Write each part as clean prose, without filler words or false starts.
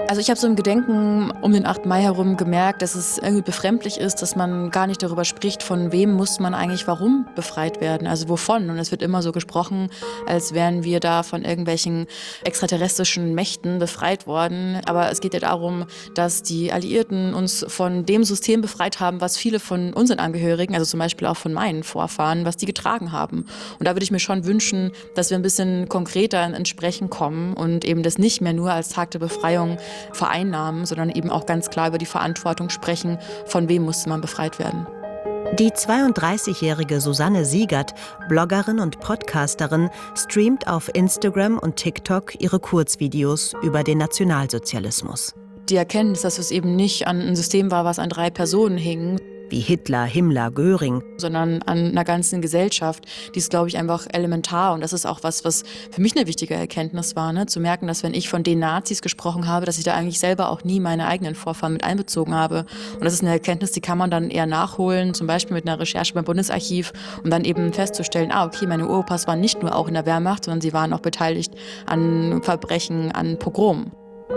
Also ich habe so im Gedenken um den 8. Mai herum gemerkt, dass es irgendwie befremdlich ist, dass man gar nicht darüber spricht, von wem muss man eigentlich warum befreit werden, also wovon. Und es wird immer so gesprochen, als wären wir da von irgendwelchen extraterrestrischen Mächten befreit worden. Aber es geht ja darum, dass die Alliierten uns von dem System befreit haben, was viele von unseren Angehörigen, also zum Beispiel auch von meinen Vorfahren, was die getragen haben. Und da würde ich mir schon wünschen, dass wir ein bisschen konkreter ins Sprechen kommen und eben das nicht mehr nur als Tag der Befreiung vereinnahmen, sondern eben auch ganz klar über die Verantwortung sprechen, von wem musste man befreit werden. Die 32-jährige Susanne Siegert, Bloggerin und Podcasterin, streamt auf Instagram und TikTok ihre Kurzvideos über den Nationalsozialismus. Die Erkenntnis, dass es eben nicht an ein System war, was an 3 Personen hing, wie Hitler, Himmler, Göring, sondern an einer ganzen Gesellschaft, die ist, glaube ich, einfach elementar. Und das ist auch was für mich eine wichtige Erkenntnis war, ne? Zu merken, dass wenn ich von den Nazis gesprochen habe, dass ich da eigentlich selber auch nie meine eigenen Vorfahren mit einbezogen habe. Und das ist eine Erkenntnis, die kann man dann eher nachholen, zum Beispiel mit einer Recherche beim Bundesarchiv, um dann eben festzustellen, okay, meine Uropas waren nicht nur auch in der Wehrmacht, sondern sie waren auch beteiligt an Verbrechen, an Pogromen.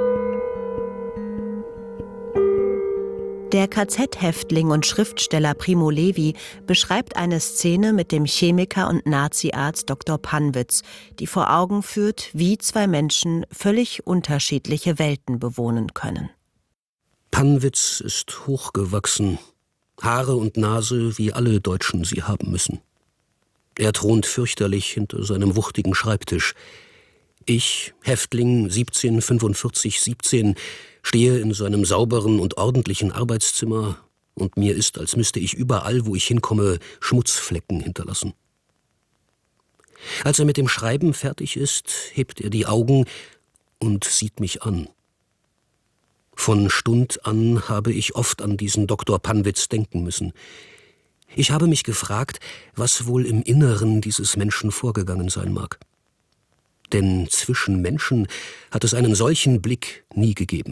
Der KZ-Häftling und Schriftsteller Primo Levi beschreibt eine Szene mit dem Chemiker und Naziarzt Dr. Pannwitz, die vor Augen führt, wie 2 Menschen völlig unterschiedliche Welten bewohnen können. Pannwitz ist hochgewachsen, Haare und Nase, wie alle Deutschen sie haben müssen. Er thront fürchterlich hinter seinem wuchtigen Schreibtisch. Ich, Häftling 174517, stehe in seinem sauberen und ordentlichen Arbeitszimmer und mir ist, als müsste ich überall, wo ich hinkomme, Schmutzflecken hinterlassen. Als er mit dem Schreiben fertig ist, hebt er die Augen und sieht mich an. Von Stund an habe ich oft an diesen Dr. Pannwitz denken müssen. Ich habe mich gefragt, was wohl im Inneren dieses Menschen vorgegangen sein mag. Denn zwischen Menschen hat es einen solchen Blick nie gegeben.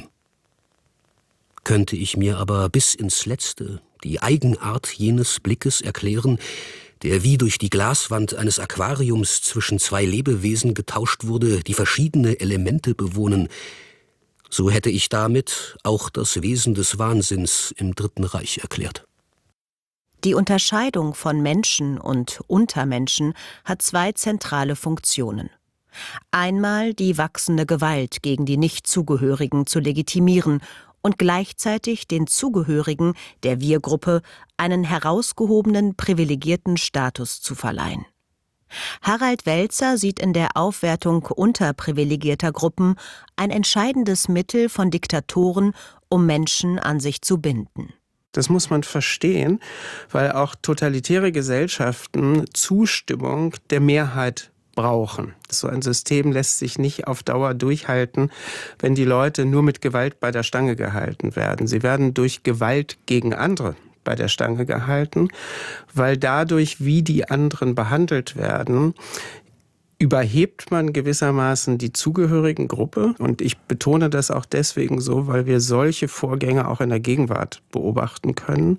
Könnte ich mir aber bis ins Letzte die Eigenart jenes Blickes erklären, der wie durch die Glaswand eines Aquariums zwischen 2 Lebewesen getauscht wurde, die verschiedene Elemente bewohnen, so hätte ich damit auch das Wesen des Wahnsinns im Dritten Reich erklärt. Die Unterscheidung von Menschen und Untermenschen hat 2 zentrale Funktionen. Einmal die wachsende Gewalt gegen die Nichtzugehörigen zu legitimieren und gleichzeitig den Zugehörigen der Wir-Gruppe einen herausgehobenen, privilegierten Status zu verleihen. Harald Welzer sieht in der Aufwertung unterprivilegierter Gruppen ein entscheidendes Mittel von Diktatoren, um Menschen an sich zu binden. Das muss man verstehen, weil auch totalitäre Gesellschaften Zustimmung der Mehrheit brauchen. So ein System lässt sich nicht auf Dauer durchhalten, wenn die Leute nur mit Gewalt bei der Stange gehalten werden. Sie werden durch Gewalt gegen andere bei der Stange gehalten, weil dadurch, wie die anderen behandelt werden, überhebt man gewissermaßen die zugehörigen Gruppe. Und ich betone das auch deswegen so, weil wir solche Vorgänge auch in der Gegenwart beobachten können.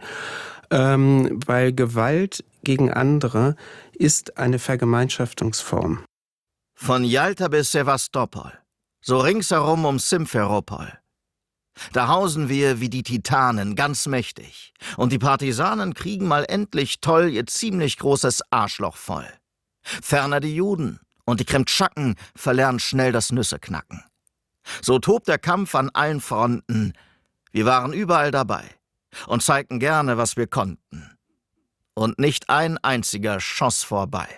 Weil Gewalt gegen andere ist eine Vergemeinschaftungsform. Von Jalta bis Sevastopol, so ringsherum um Simferopol. Da hausen wir wie die Titanen, ganz mächtig. Und die Partisanen kriegen mal endlich toll ihr ziemlich großes Arschloch voll. Ferner die Juden und die Kremtschaken verlernen schnell das Nüsseknacken. So tobt der Kampf an allen Fronten. Wir waren überall dabei und zeigten gerne, was wir konnten. Und nicht ein einziger schoss vorbei.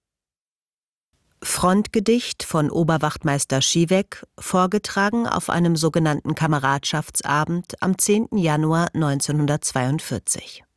Frontgedicht von Oberwachtmeister Schiewek, vorgetragen auf einem sogenannten Kameradschaftsabend am 10. Januar 1942.